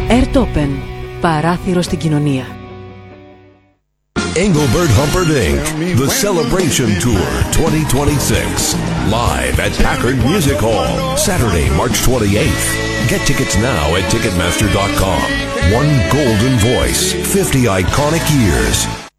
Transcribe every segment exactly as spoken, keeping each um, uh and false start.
Airtopen. Παράθυρο στην κοινωνία. Engelbert Humperdinck, The Celebration Tour twenty twenty-six. Live at Packard Music Hall, Saturday, March twenty-eighth. Get tickets now at ticketmaster dot com. One golden voice, fifty iconic years.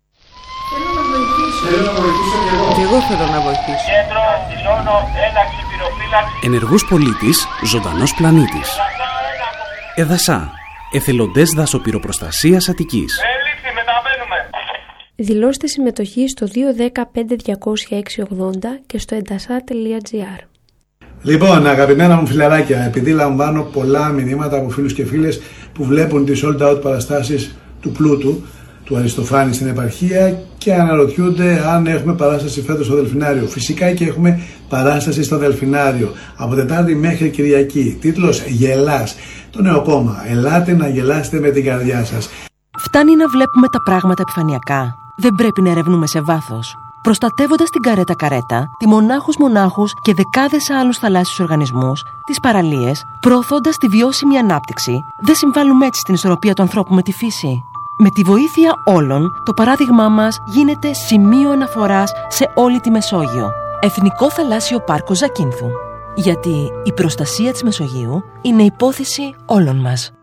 Και εγώ θέλω να βοηθήσω. Κέντρο, δηλώνω έναξη πυροφύλαξη. Ενεργός πολίτης, ζωντανός πλανήτης. Εδασά, εθελοντές δασοπυροπροστασίας Αττικής. Ελήφθη, μεταβαίνουμε. Δηλώστε συμμετοχή στο δύο ένα πέντε διακόσια έξι ογδόντα και στο εντασά τελεία τζι άρ. Λοιπόν, αγαπημένα μου φιλαράκια, επειδή λαμβάνω πολλά μηνύματα από φίλους και φίλες που βλέπουν τις sold out παραστάσεις του Πλούτου, του Αριστοφάνη στην επαρχία και αναρωτιούνται αν έχουμε παράσταση φέτος στο Δελφινάριο. Φυσικά και έχουμε παράσταση στο Δελφινάριο από Τετάρτη μέχρι Κυριακή. Τίτλος «Γελάς». Το νέο κόμμα. Ελάτε να γελάσετε με την καρδιά σας. Φτάνει να βλέπουμε τα πράγματα επιφανειακά. Δεν πρέπει να ερευνούμε σε βάθος. Προστατεύοντας την καρέτα καρέτα, τη μονάχους μονάχους και δεκάδες άλλους θαλάσσιους οργανισμούς, τις παραλίες, προωθώντας τη βιώσιμη ανάπτυξη, δεν συμβάλλουμε έτσι στην ισορροπία του ανθρώπου με τη φύση. Με τη βοήθεια όλων, το παράδειγμά μας γίνεται σημείο αναφοράς σε όλη τη Μεσόγειο. Εθνικό Θαλάσσιο Πάρκο Ζακίνθου. Γιατί η προστασία της Μεσογείου είναι υπόθεση όλων μας.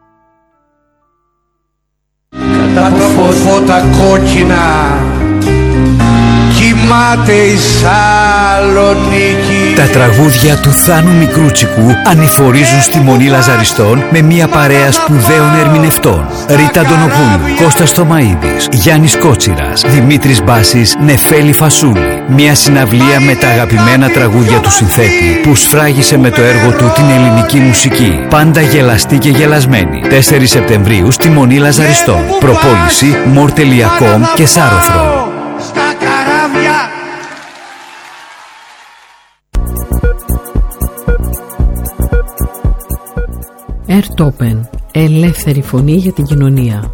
Κατά από φώτα κόκκινα κοιμάται η Σαλονίκη. Τα τραγούδια του Θάνου Μικρούτσικου ανηφορίζουν στη Μονή Λαζαριστών με μια παρέα σπουδαίων ερμηνευτών. Ρίτα Αντωνοπούλου, Κώστας Θωμαίδης, Γιάννης Κότσιρας, Δημήτρης Μπάσης, Νεφέλη Φασούλη. Μια συναυλία με τα αγαπημένα τραγούδια του συνθέτη που σφράγισε με το έργο του την ελληνική μουσική. Πάντα γελαστή και γελασμένη. τέσσερις Σεπτεμβρίου στη Μονή Λαζαριστών. Προπόληση μορ τελεία κομ και Σάρωθρο. Airtopen. Ελεύθερη φωνή για την κοινωνία.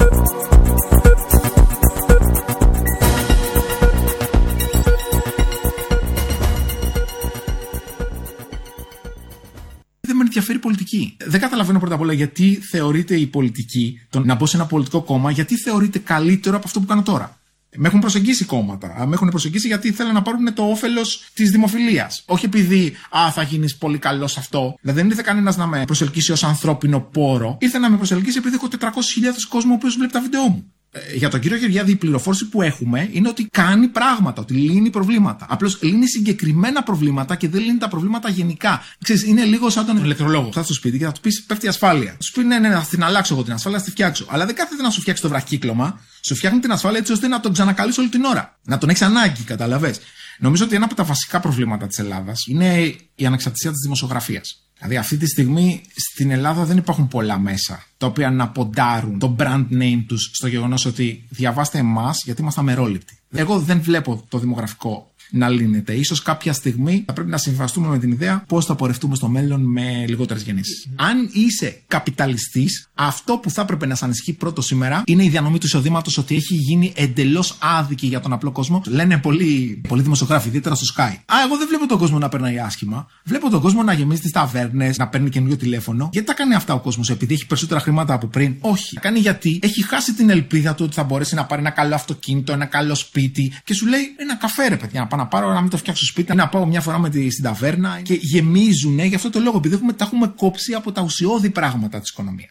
Δεν με ενδιαφέρει πολιτική. Δεν καταλαβαίνω πρώτα απ' όλα γιατί θεωρείται η πολιτική, το να μπω σε ένα πολιτικό κόμμα, γιατί θεωρείται καλύτερο από αυτό που κάνω τώρα. Με έχουν προσεγγίσει κόμματα. Με έχουν προσεγγίσει γιατί θέλουν να πάρουν το όφελος της δημοφιλίας. Όχι επειδή α, θα γίνεις πολύ καλός σε αυτό. Δηλαδή δεν ήρθε κανένας να με προσελκύσει ως ανθρώπινο πόρο. Ήρθε να με προσελκύσει επειδή έχω τετρακόσιες χιλιάδες κόσμο ο οποίος βλέπει τα βίντεό μου. Ε, για τον κύριο Γεωργιάδη, η πληροφόρηση που έχουμε είναι ότι κάνει πράγματα, ότι λύνει προβλήματα. Απλώς λύνει συγκεκριμένα προβλήματα και δεν λύνει τα προβλήματα γενικά. Ξέρεις, είναι λίγο σαν τον ηλεκτρολόγο. Θα στο σπίτι και θα του πει: πέφτει η ασφάλεια. Θα σου πει: ναι, ναι, θα την αλλάξω εγώ την ασφάλεια, θα τη φτιάξω. Αλλά δεν κάθεται να σου φτιάξει το βραχύκλωμα. Σου φτιάχνει την ασφάλεια έτσι ώστε να τον ξανακαλείς όλη την ώρα. Να τον έχει ανάγκη, καταλαβες. Νομίζω ότι ένα από τα βασικά προβλήματα της Ελλάδας είναι η ανεξαρτησία της δημοσιογραφίας. Δηλαδή, αυτή τη στιγμή στην Ελλάδα δεν υπάρχουν πολλά μέσα τα οποία να ποντάρουν το brand name τους στο γεγονός ότι διαβάστε εμάς γιατί είμαστε αμερόληπτοι. Εγώ δεν βλέπω το δημογραφικό να λύνεται. Ίσως κάποια στιγμή θα πρέπει να συμβαστούμε με την ιδέα πώς θα πορευτούμε στο μέλλον με λιγότερες γεννήσεις. Mm. Αν είσαι καπιταλιστής, αυτό που θα έπρεπε να σε ανησυχεί πρώτο σήμερα είναι η διανομή του εισοδήματος, ότι έχει γίνει εντελώς άδικη για τον απλό κόσμο. Λένε πολλοί, πολλοί δημοσιογράφοι, ιδιαίτερα στο Sky. Α, εγώ δεν βλέπω τον κόσμο να περνάει άσχημα. Βλέπω τον κόσμο να γεμίζει τις ταβέρνες, να παίρνει καινούριο τηλέφωνο. Γιατί τα κάνει αυτά ο κόσμος, επειδή έχει περισσότερα χρήματα από πριν? Όχι. Τα κάνει γιατί έχει χάσει την ελπίδα του ότι θα μπορέσει να πάρει ένα καλό αυτοκίνητο, ένα καλό σπίτι και σου λέει ένα καφέ, ρε παιδιά, να πάω να πάρω, να μην το φτιάξω σπίτι, να πάω μια φορά με τη, στην ταβέρνα. Και γεμίζουν γι' αυτό το λόγο, επειδή έχουμε, τα έχουμε κόψει από τα ουσιώδη πράγματα της οικονομίας.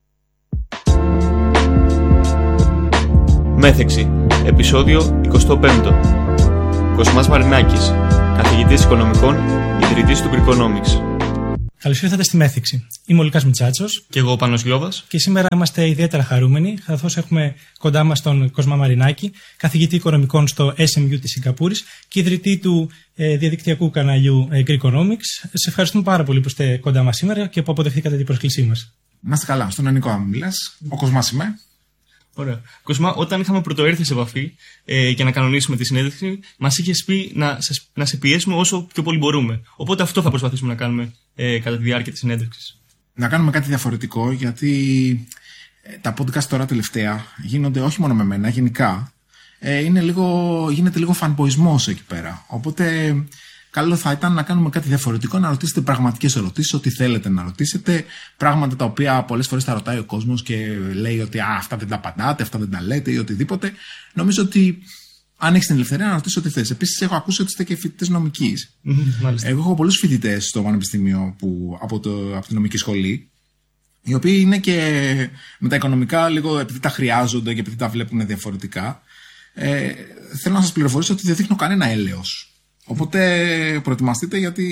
Μέθεξη, επεισόδιο εικοστό πέμπτο. Κοσμάς Μαρινάκης, καθηγητής οικονομικών, ιδρυτής του Greekonomics. Καλώς ήρθατε στη Μέθεξη. Είμαι ο Λουκάς Μητσάτσος. Και εγώ ο Πάνος Λιώβας. Και σήμερα είμαστε ιδιαίτερα χαρούμενοι, καθώς έχουμε κοντά μας τον Κοσμά Μαρινάκη, καθηγητή οικονομικών στο ες εμ γιου της Σιγκαπούρης και ιδρυτή του ε, διαδικτυακού καναλιού ε, Greekonomics. Σε ευχαριστούμε πάρα πολύ που είστε κοντά μας σήμερα και που αποδεχθήκατε την πρόσκλησή μας. Να είστε καλά. Στον ελληνικό, αν μιλάς. Ο Κοσμάς είμαι. Ωραία. Κοσμά, όταν είχαμε πρωτοέρθει σε επαφή ε, για να κανονίσουμε τη συνέντευξη, μας είχες πει να, σας, να σε πιέσουμε όσο πιο πολύ μπορούμε. Οπότε αυτό θα προσπαθήσουμε να κάνουμε ε, κατά τη διάρκεια της συνέντευξης. Να κάνουμε κάτι διαφορετικό, γιατί ε, τα podcast τώρα τελευταία γίνονται όχι μόνο με μένα, γενικά. Ε, είναι λίγο, γίνεται λίγο φανποϊσμός εκεί πέρα. Οπότε καλό θα ήταν να κάνουμε κάτι διαφορετικό, να ρωτήσετε πραγματικές ερωτήσεις, ό,τι θέλετε να ρωτήσετε, πράγματα τα οποία πολλές φορές τα ρωτάει ο κόσμος και λέει ότι α, αυτά δεν τα απαντάτε, αυτά δεν τα λέτε ή οτιδήποτε. Νομίζω ότι αν έχεις την ελευθερία να ρωτήσεις ό,τι θες. Επίσης, έχω ακούσει ότι είστε και φοιτητές νομικής. Εγώ έχω πολλούς φοιτητές στο πανεπιστήμιο που, από, το, από τη νομική σχολή, οι οποίοι είναι και με τα οικονομικά λίγο επειδή τα χρειάζονται και επειδή τα βλέπουν διαφορετικά. Ε, θέλω να σας πληροφορήσω ότι δεν δείχνω κανένα έλεος. Οπότε προετοιμαστείτε γιατί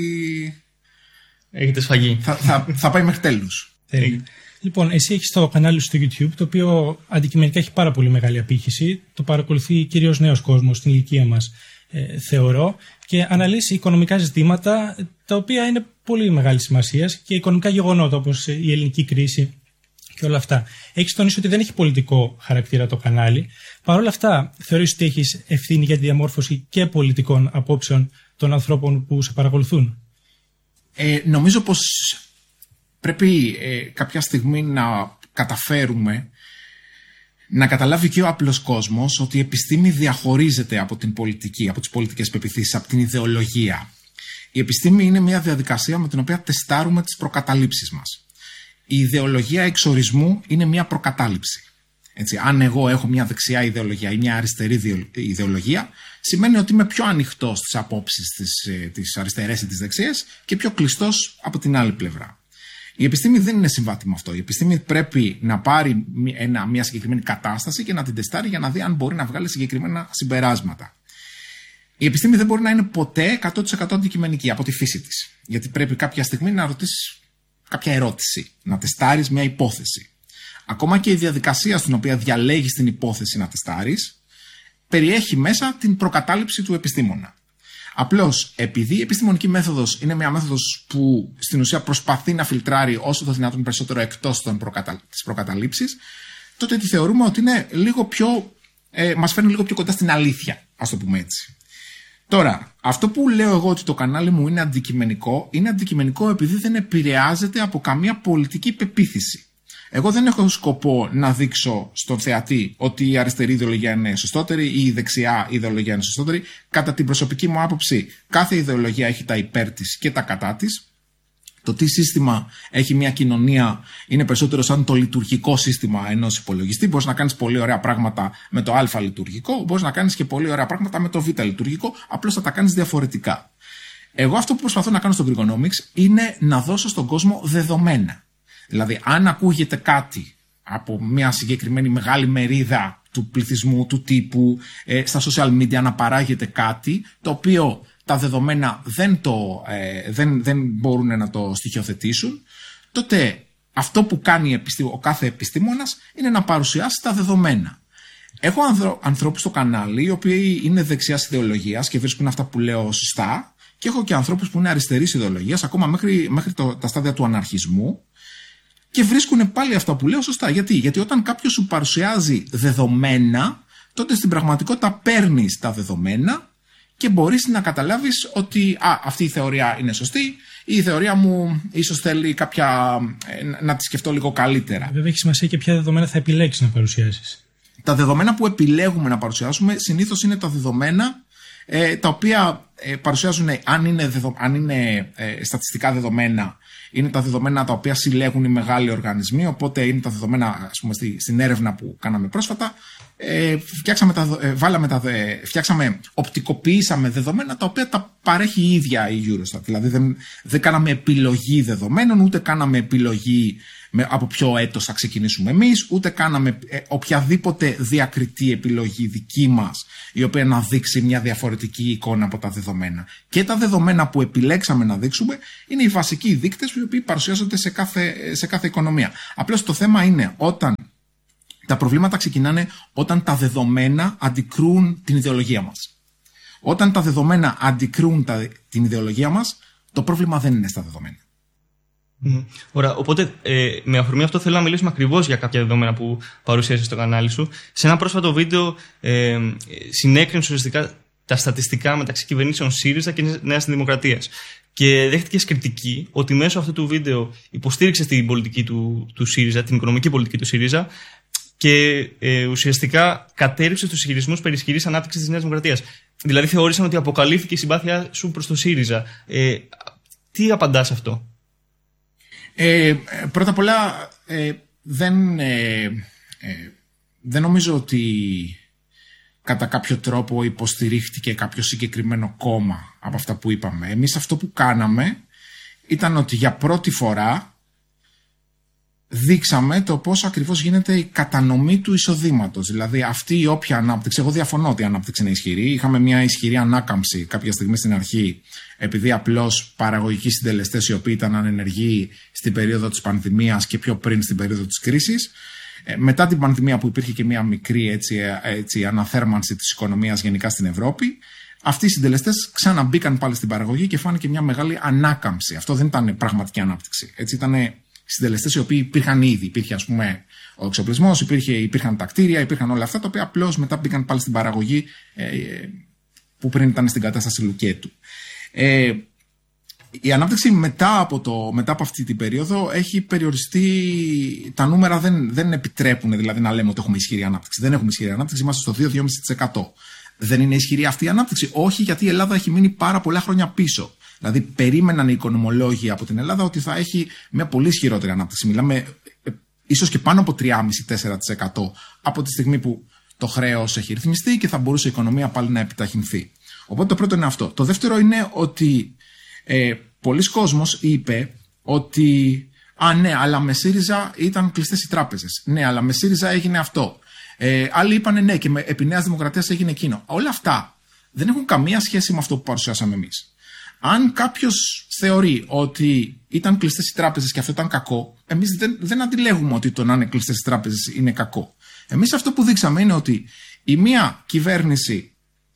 έχετε σφαγή. Θα, θα, θα πάει μέχρι τέλους. Λοιπόν, εσύ έχεις το κανάλι σου στο YouTube, το οποίο αντικειμενικά έχει πάρα πολύ μεγάλη απήχηση. Το παρακολουθεί κυρίως νέος κόσμος στην ηλικία μας, ε, θεωρώ, και αναλύσει οικονομικά ζητήματα τα οποία είναι πολύ μεγάλη σημασία και οικονομικά γεγονότα όπως η ελληνική κρίση και όλα αυτά. Έχεις τονίσει ότι δεν έχει πολιτικό χαρακτήρα το κανάλι. Παρ' όλα αυτά, θεωρείς ότι έχεις ευθύνη για τη διαμόρφωση και πολιτικών απόψεων των ανθρώπων που σε παρακολουθούν? Ε, νομίζω πως πρέπει ε, κάποια στιγμή να καταφέρουμε να καταλάβει και ο απλός κόσμος ότι η επιστήμη διαχωρίζεται από την πολιτική, από τις πολιτικές πεποιθήσεις, από την ιδεολογία. Η επιστήμη είναι μια διαδικασία με την οποία τεστάρουμε τις προκαταλήψεις μας. Η ιδεολογία εξορισμού είναι μια προκατάληψη. Έτσι, αν εγώ έχω μια δεξιά ιδεολογία ή μια αριστερή ιδεολογία, σημαίνει ότι είμαι πιο ανοιχτός στις απόψεις της, της αριστερές ή της δεξιές και πιο κλειστός από την άλλη πλευρά. Η επιστήμη δεν είναι συμβάτη με αυτό. Η επιστήμη πρέπει να πάρει ένα, μια συγκεκριμένη κατάσταση και να την τεστάρει για να δει αν μπορεί να βγάλει συγκεκριμένα συμπεράσματα. Η επιστήμη δεν μπορεί να είναι ποτέ εκατό τοις εκατό αντικειμενική από τη φύση της. Γιατί πρέπει κάποια στιγμή να ρωτήσεις κάποια ερώτηση, να τεστάρεις μια υπόθεση. Ακόμα και η διαδικασία στην οποία διαλέγεις την υπόθεση να τεστάρεις περιέχει μέσα την προκατάληψη του επιστήμονα. Απλώς, επειδή η επιστημονική μέθοδος είναι μια μέθοδος που στην ουσία προσπαθεί να φιλτράρει όσο το δυνατόν περισσότερο εκτός των προκατα... της προκαταλήψης, τότε τη θεωρούμε ότι είναι λίγο πιο, ε, μας φέρνει λίγο πιο κοντά στην αλήθεια, ας το πούμε έτσι. Τώρα, αυτό που λέω εγώ ότι το κανάλι μου είναι αντικειμενικό, είναι αντικειμενικό επειδή δεν επηρεάζεται από καμία πολιτική πεποίθηση. Εγώ δεν έχω σκοπό να δείξω στον θεατή ότι η αριστερή ιδεολογία είναι σωστότερη ή η δεξιά ιδεολογία είναι σωστότερη. Κατά την προσωπική μου άποψη, κάθε ιδεολογία έχει τα υπέρ της και τα κατά της. Το τι σύστημα έχει μια κοινωνία είναι περισσότερο σαν το λειτουργικό σύστημα ενός υπολογιστή. Μπορείς να κάνεις πολύ ωραία πράγματα με το α λειτουργικό, μπορείς να κάνεις και πολύ ωραία πράγματα με το β λειτουργικό, απλώς θα τα κάνεις διαφορετικά. Εγώ αυτό που προσπαθώ να κάνω στο Greekonomics είναι να δώσω στον κόσμο δεδομένα. Δηλαδή, αν ακούγεται κάτι από μια συγκεκριμένη μεγάλη μερίδα του πληθυσμού, του τύπου, ε, στα social media να παράγεται κάτι το οποίο τα δεδομένα δεν, το, ε, δεν, δεν μπορούν να το στοιχειοθετήσουν, τότε αυτό που κάνει ο κάθε επιστήμονας είναι να παρουσιάσει τα δεδομένα. Έχω ανθρω, ανθρώπους στο κανάλι οι οποίοι είναι δεξιάς ιδεολογίας και βρίσκουν αυτά που λέω σωστά, και έχω και ανθρώπους που είναι αριστερής ιδεολογίας, ακόμα μέχρι, μέχρι το, τα στάδια του αναρχισμού, και βρίσκουν πάλι αυτά που λέω σωστά. Γιατί, Γιατί όταν κάποιος σου παρουσιάζει δεδομένα, τότε στην πραγματικότητα παίρνεις τα δεδομένα και μπορείς να καταλάβεις ότι α, αυτή η θεωρία είναι σωστή, ή η θεωρία μου ίσως θέλει κάποια, να τη σκεφτώ λίγο καλύτερα. Βέβαια έχει σημασία και ποια δεδομένα θα επιλέξεις να παρουσιάσεις. Τα δεδομένα που επιλέγουμε να παρουσιάσουμε συνήθως είναι τα δεδομένα ε, τα οποία ε, παρουσιάζουν, αν είναι, δεδο, αν είναι ε, στατιστικά δεδομένα, είναι τα δεδομένα τα οποία συλλέγουν οι μεγάλοι οργανισμοί, οπότε είναι τα δεδομένα, ας πούμε, στη, στην έρευνα που κάναμε πρόσφατα. Ε, φτιάξαμε, τα, ε, βάλαμε τα, ε, φτιάξαμε, οπτικοποιήσαμε δεδομένα τα οποία τα παρέχει η ίδια η Eurostat. Δηλαδή δεν, δεν κάναμε επιλογή δεδομένων, ούτε κάναμε επιλογή με, από ποιο έτος θα ξεκινήσουμε εμείς, ούτε κάναμε ε, οποιαδήποτε διακριτή επιλογή δική μας, η οποία να δείξει μια διαφορετική εικόνα από τα δεδομένα. Και τα δεδομένα που επιλέξαμε να δείξουμε είναι οι βασικοί δείκτες οι οποίοι παρουσιάζονται σε κάθε, σε κάθε οικονομία. Απλώς το θέμα είναι όταν τα προβλήματα ξεκινάνε όταν τα δεδομένα αντικρούν την ιδεολογία μας. Όταν τα δεδομένα αντικρούν τα, την ιδεολογία μας, το πρόβλημα δεν είναι στα δεδομένα. Mm. Ωραία, οπότε ε, με αφορμή αυτό θέλω να μιλήσουμε ακριβώς για κάποια δεδομένα που παρουσίασες στο κανάλι σου. Σε ένα πρόσφατο βίντεο ε, συνέκρινες ουσιαστικά τα στατιστικά μεταξύ κυβερνήσεων ΣΥΡΙΖΑ και Νέας Δημοκρατίας. Και δέχτηκες κριτική ότι μέσω αυτού του βίντεο υποστήριξες την πολιτική του, του ΣΥΡΙΖΑ, την οικονομική πολιτική του ΣΥΡΙΖΑ, και ε, ουσιαστικά κατέρριψες τους ισχυρισμούς περί ισχυρής ανάπτυξης της Νέας Δημοκρατίας. δηλαδή θεώρησαν ότι αποκαλύφθηκε η συμπάθεια σου προς το ΣΥΡΙΖΑ. Ε, τι απαντάς σε αυτό? Ε, πρώτα απ' όλα ε, δεν, ε, ε, δεν νομίζω ότι κατά κάποιο τρόπο υποστηρίχτηκε κάποιο συγκεκριμένο κόμμα από αυτά που είπαμε. Εμείς αυτό που κάναμε ήταν ότι για πρώτη φορά δείξαμε το πώς ακριβώς γίνεται η κατανομή του εισοδήματος. Δηλαδή αυτή η όποια ανάπτυξη, εγώ διαφωνώ ότι η ανάπτυξη είναι ισχυρή. Είχαμε μια ισχυρή ανάκαμψη κάποια στιγμή στην αρχή, επειδή απλώς παραγωγικοί συντελεστές οι οποίοι ήταν ανενεργοί στην περίοδο της πανδημίας και πιο πριν στην περίοδο της κρίσης. Ε, μετά την πανδημία που υπήρχε και μια μικρή έτσι, έτσι, αναθέρμανση της οικονομίας γενικά στην Ευρώπη, αυτοί οι συντελεστές ξαναμπήκαν πάλι στην παραγωγή και φάνηκε μια μεγάλη ανάκαμψη. Αυτό δεν ήταν πραγματική ανάπτυξη. Έτσι ήταν συντελεστές οι οποίοι υπήρχαν ήδη. Υπήρχε, ας πούμε, ο εξοπλισμός, υπήρχαν τα κτίρια, υπήρχαν όλα αυτά, τα οποία απλώς μετά μπήκαν πάλι στην παραγωγή ε, που πριν ήταν στην κατάσταση λουκέτου. Ε, η ανάπτυξη μετά από, το, μετά από αυτή την περίοδο έχει περιοριστεί. Τα νούμερα δεν, δεν επιτρέπουν δηλαδή να λέμε ότι έχουμε ισχυρή ανάπτυξη. Δεν έχουμε ισχυρή ανάπτυξη, είμαστε στο δύο με δύο κόμμα πέντε τοις εκατό. Δεν είναι ισχυρή αυτή η ανάπτυξη? Όχι, γιατί η Ελλάδα έχει μείνει πάρα πολλά χρόνια πίσω. Δηλαδή, περίμεναν οι οικονομολόγοι από την Ελλάδα ότι θα έχει μια πολύ ισχυρότερη ανάπτυξη. Μιλάμε ε, ίσως και πάνω από τρία κόμμα πέντε με τέσσερα τοις εκατό από τη στιγμή που το χρέος έχει ρυθμιστεί και θα μπορούσε η οικονομία πάλι να επιταχυνθεί. Οπότε το πρώτο είναι αυτό. Το δεύτερο είναι ότι ε, πολλοί κόσμος είπε ότι «Α, ναι, αλλά με ΣΥΡΙΖΑ ήταν κλειστές οι τράπεζες. Ναι, αλλά με ΣΥΡΙΖΑ έγινε αυτό». Ε, άλλοι είπανε «Ναι, και με, επί Νέας Δημοκρατίας έγινε εκείνο». Όλα αυτά δεν έχουν καμία σχέση με αυτό που παρουσιάσαμε εμείς. Αν κάποιος θεωρεί ότι ήταν κλειστές οι τράπεζες και αυτό ήταν κακό, εμείς δεν, δεν αντιλέγουμε ότι το να είναι κλειστές οι τράπεζες είναι κακό. Εμείς αυτό που δείξαμε είναι ότι η μία κυβέρνηση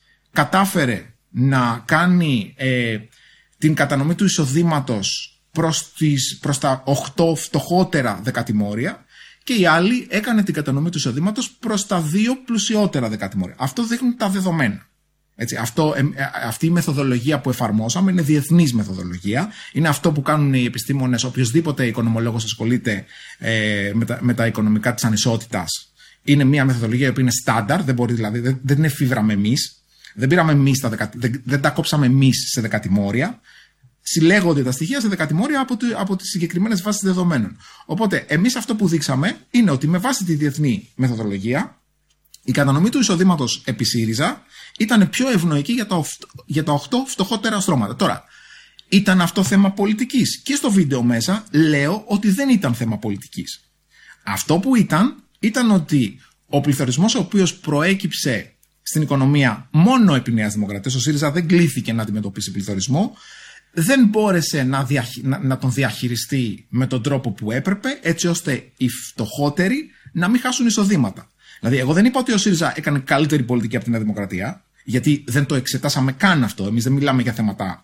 κατάφερε να κάνει ε, την κατανομή του εισοδήματος προς, τις, προς τα οκτώ φτωχότερα δεκατημόρια και η άλλη έκανε την κατανομή του εισοδήματος προς τα δύο πλουσιότερα δεκατημόρια. Αυτό δείχνουν τα δεδομένα. Έτσι, αυτό, ε, αυτή η μεθοδολογία που εφαρμόσαμε είναι διεθνής μεθοδολογία. Είναι αυτό που κάνουν οι επιστήμονες. Οποιοσδήποτε οικονομολόγος ασχολείται ε, με, τα, με τα οικονομικά της ανισότητας. Είναι μια μεθοδολογία που είναι στάνταρ, δεν, μπορεί, δηλαδή, δεν, δεν εφήβραμε εμείς. Δεν πήραμε εμείς τα δεκα, δεν, δεν τα κόψαμε εμείς σε δεκατημόρια. Συλλέγονται τα στοιχεία σε δεκατημόρια από, από τις συγκεκριμένες βάσεις δεδομένων. Οπότε, εμείς αυτό που δείξαμε είναι ότι με βάση τη διεθνή μεθοδολογία, η κατανομή του εισοδήματος επί ΣΥΡΙΖΑ ήταν πιο ευνοϊκή για τα, για τα οκτώ φτωχότερα στρώματα. Τώρα, ήταν αυτό θέμα πολιτικής? Και στο βίντεο μέσα λέω ότι δεν ήταν θέμα πολιτικής. Αυτό που ήταν, ήταν ότι ο πληθωρισμός ο οποίος προέκυψε στην οικονομία μόνο επί Νέας Δημοκρατίας, ο ΣΥΡΙΖΑ δεν κλήθηκε να αντιμετωπίσει πληθωρισμό, δεν μπόρεσε να, διαχει... να, να τον διαχειριστεί με τον τρόπο που έπρεπε, έτσι ώστε οι φτωχότεροι να μην χάσουν εισοδήματα. Δηλαδή, εγώ δεν είπα ότι ο ΣΥΡΙΖΑ έκανε καλύτερη πολιτική από τη Νέα Δημοκρατία, γιατί δεν το εξετάσαμε καν αυτό. Εμείς δεν μιλάμε για θέματα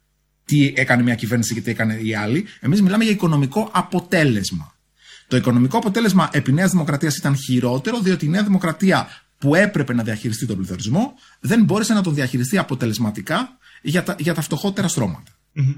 τι έκανε μια κυβέρνηση και τι έκανε η άλλη. Εμείς μιλάμε για οικονομικό αποτέλεσμα. Το οικονομικό αποτέλεσμα επί Νέας Δημοκρατίας ήταν χειρότερο, διότι η Νέα Δημοκρατία που έπρεπε να διαχειριστεί τον πληθωρισμό δεν μπόρεσε να τον διαχειριστεί αποτελεσματικά για τα, για τα φτωχότερα στρώματα. Mm-hmm.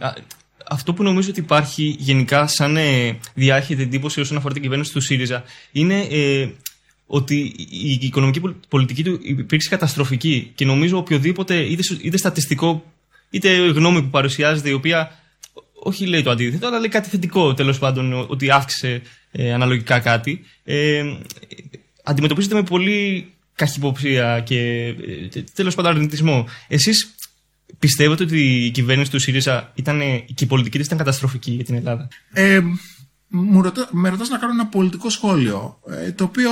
Αυτό που νομίζω ότι υπάρχει γενικά σαν ε, διάχυτη εντύπωση όσον αφορά την κυβέρνηση του ΣΥΡΙΖΑ είναι ε, ότι η οικονομική πολιτική του υπήρξε καταστροφική και νομίζω οποιοδήποτε είτε, είτε στατιστικό είτε γνώμη που παρουσιάζεται, η οποία όχι λέει το αντίθετο, αλλά λέει κάτι θετικό τέλος πάντων, ότι αύξησε ε, αναλογικά κάτι, ε, αντιμετωπίζεται με πολύ καχυποψία και ε, τέλος πάντων αρνητισμό. Εσείς πιστεύετε ότι η κυβέρνηση του ΣΥΡΙΖΑ ήταν, και η πολιτική της ήταν καταστροφική για την Ελλάδα? Ε, μου ρωτά, με ρωτάς να κάνω ένα πολιτικό σχόλιο, ε, το οποίο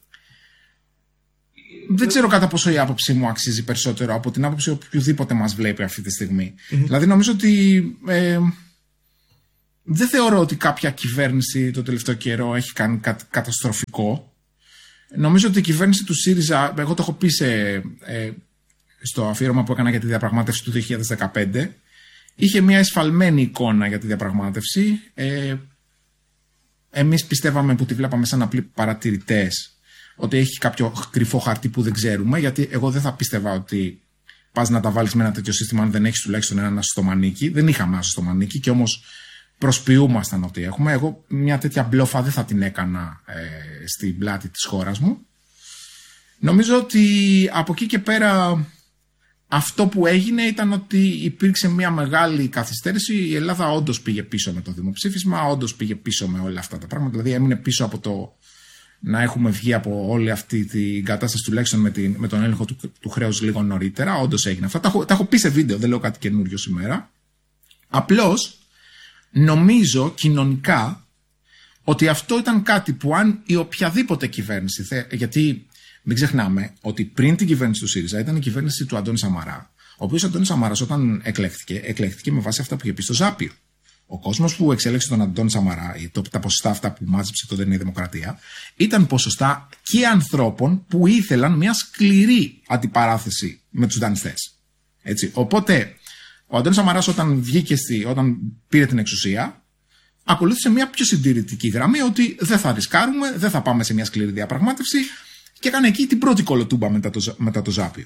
δεν ξέρω κατά πόσο η άποψή μου αξίζει περισσότερο από την άποψη οποιοδήποτε μας βλέπει αυτή τη στιγμή. Mm-hmm. Δηλαδή νομίζω ότι ε, δεν θεωρώ ότι κάποια κυβέρνηση το τελευταίο καιρό έχει κάνει κάτι καταστροφικό. Νομίζω ότι η κυβέρνηση του ΣΥΡΙΖΑ, εγώ το έχω πει σε, ε, στο αφιέρωμα που έκανα για τη διαπραγμάτευση του δύο χιλιάδες δεκαπέντε, είχε μια εσφαλμένη εικόνα για τη διαπραγμάτευση. Ε, εμείς πιστεύαμε που τη βλέπαμε σαν απλοί παρατηρητές, ότι έχει κάποιο κρυφό χαρτί που δεν ξέρουμε, γιατί εγώ δεν θα πίστευα ότι πας να τα βάλεις με ένα τέτοιο σύστημα αν δεν έχεις τουλάχιστον ένα στο μανίκι. Δεν είχαμε ένα στο μανίκι και όμως προσποιούμασταν ότι έχουμε. Εγώ μια τέτοια μπλόφα δεν θα την έκανα ε, στην πλάτη της χώρας μου. Νομίζω ότι από εκεί και πέρα αυτό που έγινε ήταν ότι υπήρξε μια μεγάλη καθυστέρηση. Η Ελλάδα όντως πήγε πίσω με το δημοψήφισμα, όντως πήγε πίσω με όλα αυτά τα πράγματα. Δηλαδή έμεινε πίσω από το να έχουμε βγει από όλη αυτή την κατάσταση τουλάχιστον με, την, με τον έλεγχο του, του χρέους λίγο νωρίτερα. Όντως έγινε αυτά. Τα έχω, τα έχω πει σε βίντεο, δεν λέω κάτι καινούριο σήμερα. Απλώς νομίζω κοινωνικά ότι αυτό ήταν κάτι που αν η οποιαδήποτε κυβέρνηση, γιατί μην ξεχνάμε ότι πριν την κυβέρνηση του ΣΥΡΙΖΑ ήταν η κυβέρνηση του Αντώνη Σαμαρά, ο οποίος Αντώνης Σαμαράς όταν εκλέχθηκε, εκλέχθηκε με βάση αυτά που είχε πει στο Ζάπιο. Ο κόσμος που εξέλεξε τον Αντώνη Σαμαρά, τα ποσοστά αυτά που μάζεψε τότε η Δημοκρατία, ήταν ποσοστά και ανθρώπων που ήθελαν μια σκληρή αντιπαράθεση με τους δανειστές. Έτσι. Οπότε, ο Αντώνης Σαμαράς όταν βγήκε, στη, όταν πήρε την εξουσία, ακολούθησε μια πιο συντηρητική γραμμή ότι δεν θα ρισκάρουμε, δεν θα πάμε σε μια σκληρή διαπραγμάτευση και έκανε εκεί την πρώτη κολοτούμπα μετά το, μετά το Ζάπιο.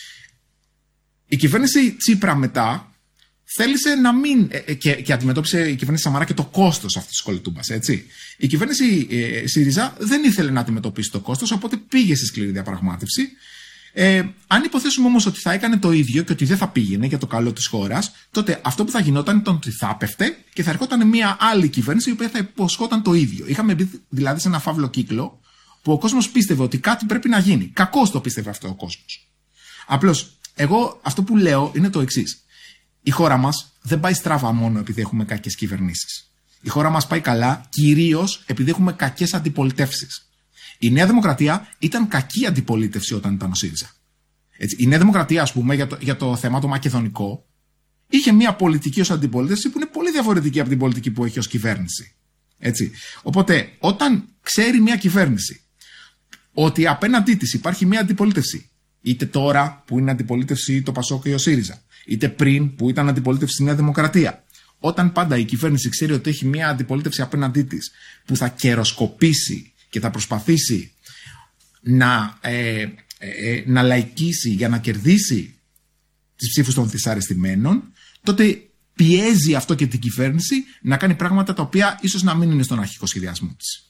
Η κυβέρνηση Τσίπρα μετά θέλησε να μην. Ε, και, και αντιμετώπισε η κυβέρνηση Σαμαρά και το κόστος αυτής της κολοτούμπας. Έτσι. Η κυβέρνηση ε, ΣΥΡΙΖΑ δεν ήθελε να αντιμετωπίσει το κόστος, οπότε πήγε στη σκληρή διαπραγμάτευση. Ε, αν υποθέσουμε όμως ότι θα έκανε το ίδιο και ότι δεν θα πήγαινε για το καλό της χώρας, τότε αυτό που θα γινόταν ήταν ότι θα πέφτε και θα ερχόταν μια άλλη κυβέρνηση η οποία θα υποσχόταν το ίδιο. Είχαμε μπει δηλαδή σε ένα φαύλο κύκλο που ο κόσμος πίστευε ότι κάτι πρέπει να γίνει. Κακώς το πίστευε αυτό ο κόσμος. Απλώς, εγώ αυτό που λέω είναι το εξής. Η χώρα μας δεν πάει στραβά μόνο επειδή έχουμε κακές κυβερνήσεις. Η χώρα μας πάει καλά κυρίως επειδή έχουμε κακές αντιπολιτεύσεις. Η Νέα Δημοκρατία ήταν κακή αντιπολίτευση όταν ήταν ο ΣΥΡΙΖΑ. Έτσι, η Νέα Δημοκρατία, ας πούμε, για το, για το θέμα το μακεδονικό, είχε μια πολιτική ως αντιπολίτευση που είναι πολύ διαφορετική από την πολιτική που έχει ως κυβέρνηση. Έτσι. Οπότε, όταν ξέρει μια κυβέρνηση ότι απέναντί της υπάρχει μια αντιπολίτευση, είτε τώρα που είναι αντιπολίτευση το ΠΑΣΟΚ και ο ΣΥΡΙΖΑ, είτε πριν που ήταν αντιπολίτευση στη Νέα Δημοκρατία, όταν πάντα η κυβέρνηση ξέρει ότι έχει μια αντιπολίτευση απέναντί της που θα καιροσκοπήσει και θα προσπαθήσει να, ε, ε, ε, να λαϊκίσει για να κερδίσει τις ψήφους των δυσαρεστημένων, τότε πιέζει αυτό και την κυβέρνηση να κάνει πράγματα τα οποία ίσως να μην είναι στον αρχικό σχεδιασμό της.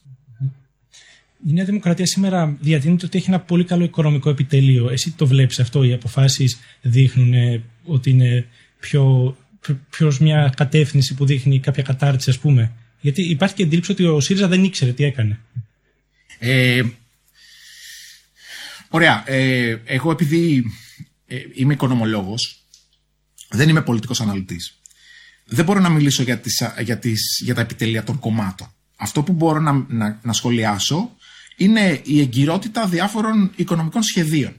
Η Νέα Δημοκρατία σήμερα διατείνεται ότι έχει ένα πολύ καλό οικονομικό επιτελείο. Εσύ το βλέπεις αυτό? Οι αποφάσεις δείχνουν ότι είναι πιο, πιο μια κατεύθυνση που δείχνει κάποια κατάρτιση, ας πούμε? Γιατί υπάρχει και αντίληψη ότι ο ΣΥΡΙΖΑ δεν ήξερε τι έκανε. Ε, ωραία. Ε, εγώ επειδή ε, είμαι οικονομολόγος, δεν είμαι πολιτικός αναλυτής. Δεν μπορώ να μιλήσω για, τις, για, τις, για τα επιτελεία των κομμάτων. Αυτό που μπορώ να, να, να σχολιάσω είναι η εγκυρότητα διάφορων οικονομικών σχεδίων.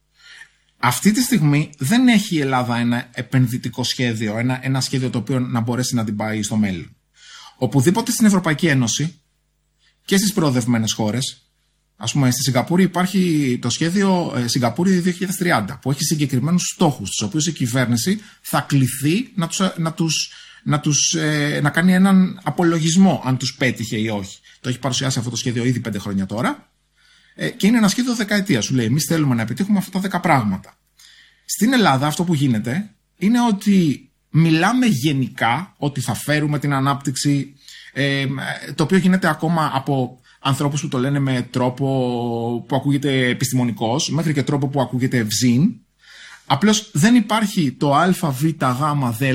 Αυτή τη στιγμή δεν έχει η Ελλάδα ένα επενδυτικό σχέδιο, ένα, ένα σχέδιο το οποίο να μπορέσει να την πάει στο μέλλον. Οπουδήποτε στην Ευρωπαϊκή Ένωση και στις προοδευμένες χώρες, ας πούμε στη Σιγκαπούρη υπάρχει το σχέδιο ε, Σιγκαπούρη δύο χιλιάδες τριάντα που έχει συγκεκριμένους στόχους, τους οποίους η κυβέρνηση θα κληθεί να, τους, να, τους, να, τους, ε, να κάνει έναν απολογισμό αν τους πέτυχε ή όχι. Το έχει παρουσιάσει αυτό το σχέδιο ήδη πέντε χρόνια τώρα ε, και είναι ένα σχέδιο δεκαετίας. Σου λέει εμείς θέλουμε να επιτύχουμε αυτά τα δέκα πράγματα. Στην Ελλάδα αυτό που γίνεται είναι ότι μιλάμε γενικά ότι θα φέρουμε την ανάπτυξη, ε, το οποίο γίνεται ακόμα από ανθρώπους που το λένε με τρόπο που ακούγεται επιστημονικός, μέχρι και τρόπο που ακούγεται ευζήν. Απλώς δεν υπάρχει το α, β, γ, δ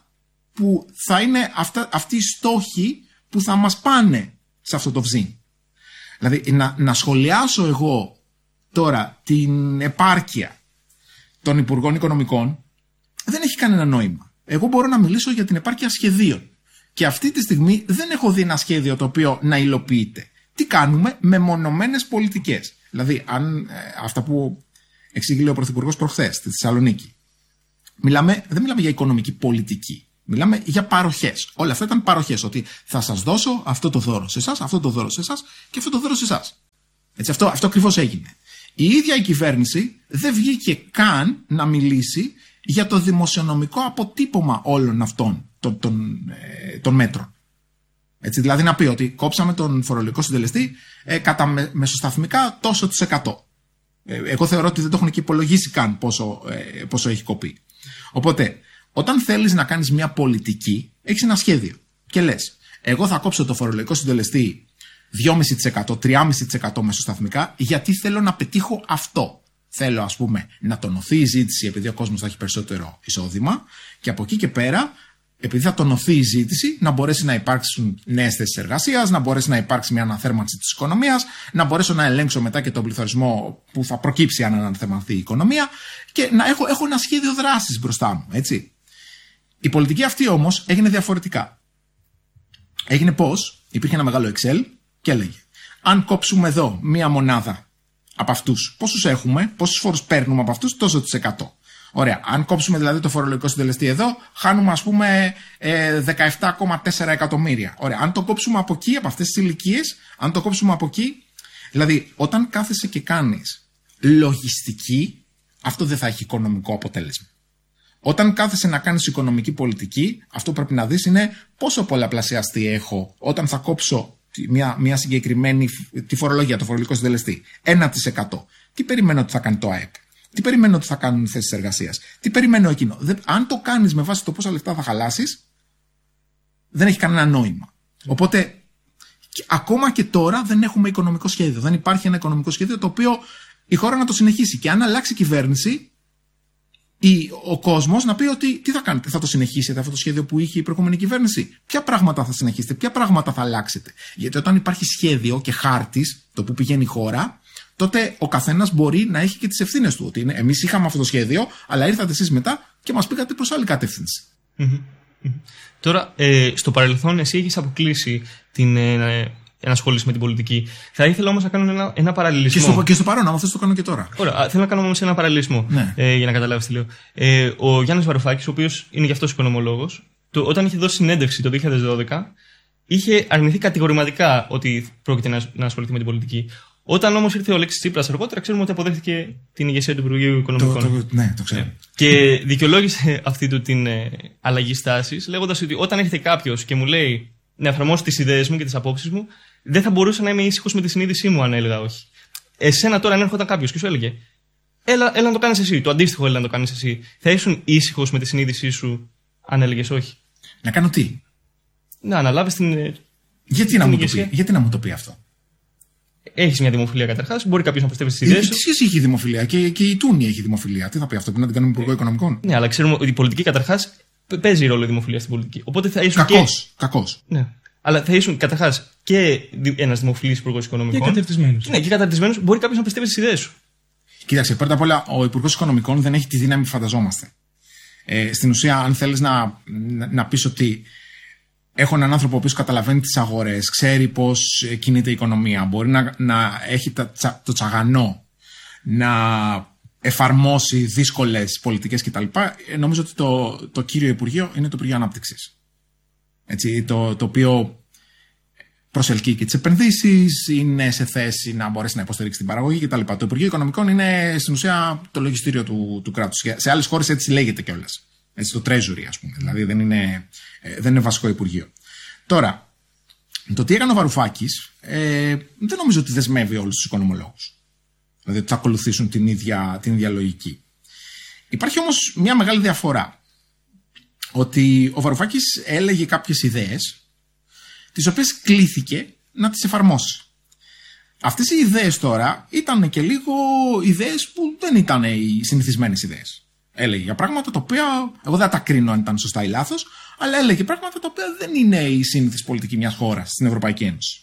που θα είναι αυτά, αυτοί οι στόχοι που θα μας πάνε σε αυτό το βζήν. Δηλαδή να, να σχολιάσω εγώ τώρα την επάρκεια των Υπουργών Οικονομικών δεν έχει κανένα νόημα. Εγώ μπορώ να μιλήσω για την επάρκεια σχεδίων. Και αυτή τη στιγμή δεν έχω δει ένα σχέδιο το οποίο να υλοποιείται. Τι κάνουμε? Μεμονωμένες πολιτικές. Δηλαδή, αν, ε, αυτά που εξήγηλε ο Πρωθυπουργός προχθές στη Θεσσαλονίκη. Μιλάμε, δεν μιλάμε για οικονομική πολιτική. Μιλάμε για παροχές. Όλα αυτά ήταν παροχές. Ότι θα σας δώσω αυτό το δώρο σε εσάς, αυτό το δώρο σε εσάς και αυτό το δώρο σε εσάς. Έτσι, αυτό, αυτό ακριβώς έγινε. Η ίδια η κυβέρνηση δεν βγήκε καν να μιλήσει για το δημοσιονομικό αποτύπωμα όλων αυτών των, των, ε, των μέτρων. Έτσι, δηλαδή να πει ότι κόψαμε τον φορολογικό συντελεστή ε, κατά με, μεσοσταθμικά τόσο της εκατό. Ε, εγώ θεωρώ ότι δεν το έχουν και υπολογίσει καν πόσο, ε, πόσο έχει κοπεί. Οπότε, όταν θέλεις να κάνεις μια πολιτική, έχεις ένα σχέδιο και λες, εγώ θα κόψω το φορολογικό συντελεστή δύο κόμμα πέντε τοις εκατό, τρία κόμμα πέντε τοις εκατό μεσοσταθμικά, γιατί θέλω να πετύχω αυτό. Θέλω, ας πούμε, να τονωθεί η ζήτηση επειδή ο κόσμος θα έχει περισσότερο εισόδημα και από εκεί και πέρα, επειδή θα τονωθεί η ζήτηση, να μπορέσει να υπάρξουν νέες θέσεις εργασίας, να μπορέσει να υπάρξει μια αναθέρμανση της οικονομίας, να μπορέσω να ελέγξω μετά και τον πληθωρισμό που θα προκύψει αν αναθερμανθεί η οικονομία και να έχω, έχω ένα σχέδιο δράσης μπροστά μου, έτσι. Η πολιτική αυτή όμως έγινε διαφορετικά. Έγινε πώς? Υπήρχε ένα μεγάλο Excel και έλεγε: αν κόψουμε εδώ μία μονάδα από αυτούς, πόσους έχουμε, πόσους φόρους παίρνουμε από αυτούς, τόσο της εκατό. Ωραία. Αν κόψουμε δηλαδή το φορολογικό συντελεστή εδώ, χάνουμε ας πούμε δεκαεπτά κόμμα τέσσερα εκατομμύρια. Ωραία. Αν το κόψουμε από εκεί, από αυτές τις ηλικίες, αν το κόψουμε από εκεί, δηλαδή όταν κάθεσαι και κάνεις λογιστική, αυτό δεν θα έχει οικονομικό αποτέλεσμα. Όταν κάθεσαι να κάνεις οικονομική πολιτική, αυτό πρέπει να δεις είναι πόσο πολλαπλασιαστή έχω όταν θα κόψω μια, μια συγκεκριμένη τη φορολογία, το φορολογικό συντελεστή. ένα τοις εκατό. Τι περιμένω ότι θα κάνει το ΑΕΠ? Τι περιμένω ότι θα κάνουν θέσεις εργασίας? Τι περιμένω εκείνο? Δεν, αν το κάνεις με βάση το πόσα λεφτά θα χαλάσεις, δεν έχει κανένα νόημα. Οπότε, και, ακόμα και τώρα δεν έχουμε οικονομικό σχέδιο. Δεν υπάρχει ένα οικονομικό σχέδιο το οποίο η χώρα να το συνεχίσει. Και αν αλλάξει η κυβέρνηση, ή ο κόσμος να πει ότι τι θα κάνετε, θα το συνεχίσετε αυτό το σχέδιο που είχε η προηγούμενη κυβέρνηση? Ποια πράγματα θα συνεχίσετε, ποια πράγματα θα αλλάξετε? Γιατί όταν υπάρχει σχέδιο και χάρτης, το που πηγαίνει η χώρα, τότε ο καθένας μπορεί να έχει και τις ευθύνες του. Ότι εμείς είχαμε αυτό το σχέδιο, αλλά ήρθατε εσείς μετά και μας πήγατε προς άλλη κατεύθυνση. Mm-hmm. Mm-hmm. Τώρα, ε, στο παρελθόν, εσύ έχεις αποκλείσει την ε, ενασχόληση με την πολιτική. Θα ήθελα όμως να κάνω ένα, ένα παραλληλισμό. Και στο, και στο παρόν, άμα θες το κάνω και τώρα. Ωραία, θέλω να κάνω όμως ένα παραλληλισμό. Ναι. Ε, για να καταλάβεις τι λέω. Ε, ο Γιάννης Βαρουφάκης, ο οποίος είναι γι' αυτός οικονομολόγος, το, όταν είχε δώσει συνέντευξη το δύο χιλιάδες δώδεκα, είχε αρνηθεί κατηγορηματικά ότι πρόκειται να, να ασχοληθεί με την πολιτική. Όταν όμως ήρθε ο Αλέξης Τσίπρας αργότερα, ξέρουμε ότι αποδέχτηκε την ηγεσία του Υπουργείου Οικονομικών. Το, το, ναι, το ξέρω. Και δικαιολόγησε αυτή του την ε, αλλαγή στάσης, λέγοντας ότι όταν έρχεται κάποιος και μου λέει να εφαρμόσω τις ιδέες μου και τις απόψεις μου, δεν θα μπορούσα να είμαι ήσυχος με τη συνείδησή μου αν έλεγα όχι. Εσένα τώρα, αν έρχονταν κάποιος και σου έλεγε, έλα, έλα να το κάνεις εσύ, το αντίστοιχο έλα να το κάνεις εσύ, θα ήσουν ήσυχος με τη συνείδησή σου αν έλεγες όχι? Να κάνω τι? Να αναλάβεις την. Γιατί, την να, μου το πει, γιατί να μου το πει αυτό? Έχεις μια δημοφιλία καταρχάς, μπορεί κάποιος να πιστεύει στις ιδέες σου. Τι σχέση έχει δημοφιλία? Και, και η Τούνη έχει δημοφιλία. Τι θα πει αυτό, πρέπει να την κάνουμε υπουργό οικονομικών? Ναι, αλλά ξέρουμε ότι η πολιτική καταρχάς παίζει ρόλο η δημοφιλία στην πολιτική. Οπότε θα ήσουν. Κακός, και... κακός. Ναι. Αλλά θα ήσουν καταρχάς και ένας δημοφιλής υπουργός οικονομικών. Και καταρτισμένος. Ναι, και καταρτισμένος. Μπορεί κάποιος να πιστεύει στις ιδέες σου. Κοίταξε, πρώτα απ' όλα, ο υπουργός οικονομικών δεν έχει τη δύναμη που φανταζόμαστε. Ε, στην ουσία, αν θέλεις να, να, να πεις ότι έχω έναν άνθρωπο ο οποίος καταλαβαίνει τις αγορές, ξέρει πώς κινείται η οικονομία, μπορεί να, να έχει τα, τσα, το τσαγανό, να εφαρμόσει δύσκολες πολιτικές κτλ. Νομίζω ότι το, το κύριο Υπουργείο είναι το Υπουργείο Ανάπτυξης. Έτσι, το, το οποίο προσελκύει και τις επενδύσεις, είναι σε θέση να μπορέσει να υποστηρίξει την παραγωγή κτλ. Το Υπουργείο Οικονομικών είναι στην ουσία το λογιστήριο του, του κράτους. Σε άλλες χώρες έτσι λέγεται κιόλας. Έτσι, το Treasury, ας πούμε. Δηλαδή δεν είναι, δεν είναι βασικό Υπουργείο. Τώρα, το τι έκανε ο Βαρουφάκης ε, δεν νομίζω ότι δεσμεύει όλους τους οικονομολόγους. Δηλαδή ότι θα ακολουθήσουν την ίδια, την ίδια λογική. Υπάρχει όμως μια μεγάλη διαφορά. Ότι ο Βαρουφάκης έλεγε κάποιες ιδέες, τις οποίες κλήθηκε να τις εφαρμόσει. Αυτές οι ιδέες τώρα ήταν και λίγο ιδέες που δεν ήταν οι συνηθισμένες ιδέες. Έλεγε για πράγματα τα οποία, εγώ δεν τα κρίνω αν ήταν σωστά ή λάθος, αλλά έλεγε πράγματα τα οποία δεν είναι η σύνηθις πολιτική μιας χώρας στην Ευρωπαϊκή Ένωση.